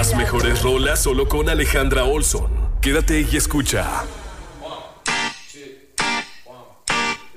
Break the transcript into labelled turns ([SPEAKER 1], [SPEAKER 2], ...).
[SPEAKER 1] Las mejores rolas solo con Alejandra Olson. Quédate y escucha